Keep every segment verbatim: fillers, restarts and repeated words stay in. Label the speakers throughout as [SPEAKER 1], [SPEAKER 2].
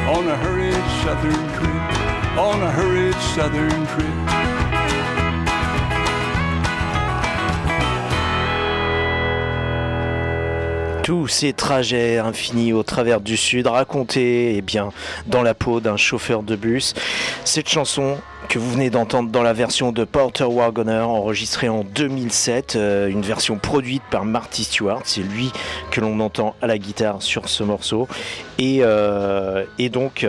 [SPEAKER 1] on a hurried southern trip, on a hurried southern trip.
[SPEAKER 2] Tous ces trajets infinis au travers du Sud racontés eh bien, dans la peau d'un chauffeur de bus. Cette chanson que vous venez d'entendre dans la version de Porter Wagoner, enregistrée en deux mille sept, euh, une version produite par Marty Stuart, c'est lui que l'on entend à la guitare sur ce morceau, et, euh, et donc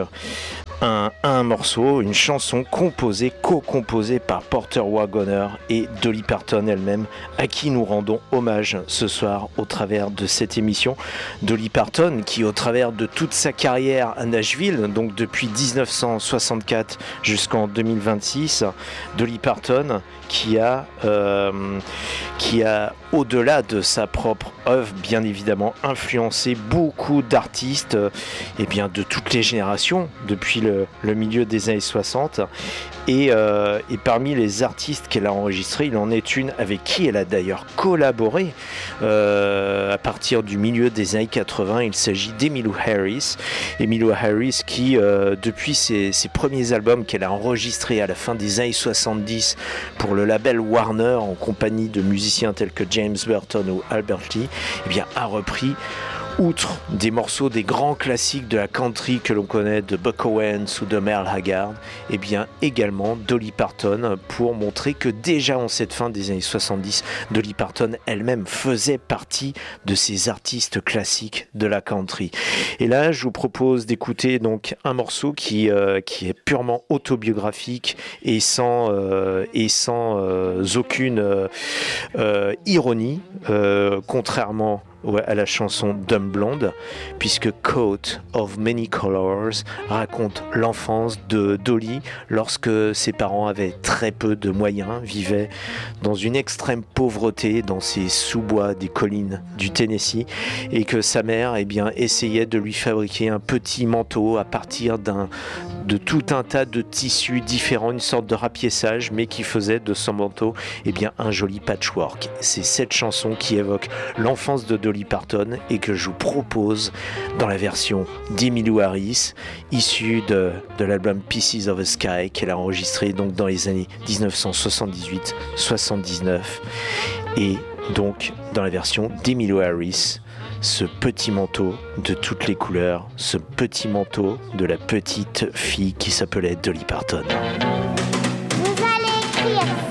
[SPEAKER 2] un, un morceau, une chanson composée, co-composée par Porter Wagoner et Dolly Parton elle-même, à qui nous rendons hommage ce soir au travers de cette émission. Dolly Parton qui, au travers de toute sa carrière à Nashville, donc depuis dix-neuf cent soixante-quatre jusqu'en deux mille vingt-six, Dolly Parton qui a, euh, qui a, au-delà de sa propre œuvre, bien évidemment, influencé beaucoup d'artistes euh, et bien, de toutes les générations, depuis le, le milieu des années soixante. Et, euh, et parmi les artistes qu'elle a enregistrés, il en est une avec qui elle a d'ailleurs collaboré euh, à partir du milieu des années quatre-vingts. Il s'agit d'Emmylou Harris. Emmylou Harris qui, euh, depuis ses, ses premiers albums qu'elle a enregistrés à la fin des années soixante-dix pour le label Warner en compagnie de musiciens tels que James Burton ou Albert Lee, eh bien, a repris, outre des morceaux des grands classiques de la country que l'on connaît de Buck Owens ou de Merle Haggard, et bien également Dolly Parton, pour montrer que déjà en cette fin des années soixante-dix, Dolly Parton elle-même faisait partie de ces artistes classiques de la country. Et là, je vous propose d'écouter donc un morceau qui, euh, qui est purement autobiographique et sans, euh, et sans euh, aucune euh, euh, ironie, euh, contrairement Ouais, à la chanson Dumb Blonde, puisque Coat of Many Colors raconte l'enfance de Dolly lorsque ses parents avaient très peu de moyens, vivaient dans une extrême pauvreté dans ces sous-bois des collines du Tennessee, et que sa mère eh bien, essayait de lui fabriquer un petit manteau à partir d'un, de tout un tas de tissus différents, une sorte de rapiessage, mais qui faisait de son manteau eh bien, un joli patchwork. C'est cette chanson qui évoque l'enfance de Dolly Parton et que je vous propose dans la version d'Emmylou Harris, issue de, de l'album Pieces of the Sky qu'elle a enregistré donc dans les années dix-neuf cent soixante-dix-huit soixante-dix-neuf, et donc dans la version d'Emmylou Harris, ce petit manteau de toutes les couleurs, ce petit manteau de la petite fille qui s'appelait Dolly Parton.
[SPEAKER 3] Vous allez écrire